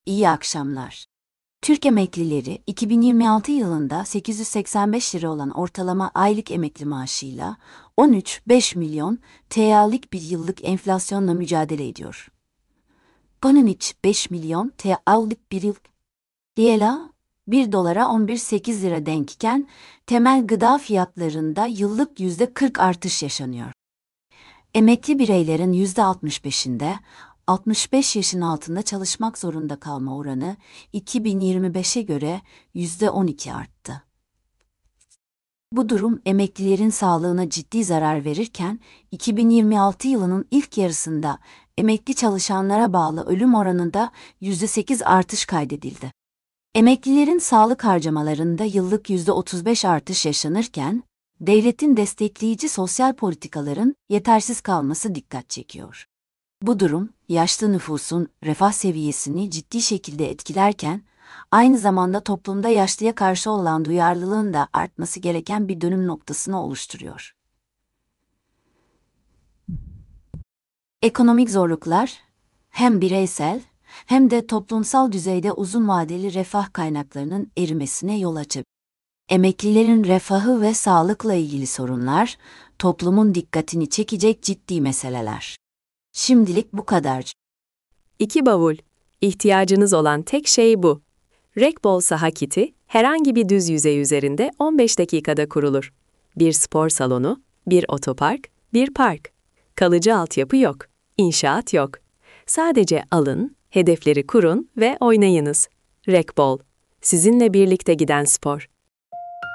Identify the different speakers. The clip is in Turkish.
Speaker 1: İyi akşamlar. Türk emeklileri 2026 yılında 885 lira olan ortalama aylık emekli maaşıyla 13,5 milyon TL'lik bir yıllık enflasyonla mücadele ediyor. Bunun için 5 milyon TL'lik bir yıllık TL, 1 dolara 11,8 lira denkken temel gıda fiyatlarında yıllık %40 artış yaşanıyor. Emekli bireylerin %65'inde 65 yaşın altında çalışmak zorunda kalma oranı 2025'e göre %12 arttı. Bu durum emeklilerin sağlığına ciddi zarar verirken 2026 yılının ilk yarısında emekli çalışanlara bağlı ölüm oranında %8 artış kaydedildi. Emeklilerin sağlık harcamalarında yıllık %35 artış yaşanırken, devletin destekleyici sosyal politikaların yetersiz kalması dikkat çekiyor. Bu durum, yaşlı nüfusun refah seviyesini ciddi şekilde etkilerken, aynı zamanda toplumda yaşlıya karşı olan duyarlılığın da artması gereken bir dönüm noktasını oluşturuyor. Ekonomik zorluklar, hem bireysel hem de toplumsal düzeyde uzun vadeli refah kaynaklarının erimesine yol açabilir. Emeklilerin refahı ve sağlıkla ilgili sorunlar, toplumun dikkatini çekecek ciddi meseleler. Şimdilik bu kadar.
Speaker 2: 2 bavul. İhtiyacınız olan tek şey bu. Rekbol saha kiti, herhangi bir düz yüzey üzerinde 15 dakikada kurulur. Bir spor salonu, bir otopark, bir park. Kalıcı altyapı yok, inşaat yok. Sadece alın, hedefleri kurun ve oynayınız. Rekbol, sizinle birlikte giden spor.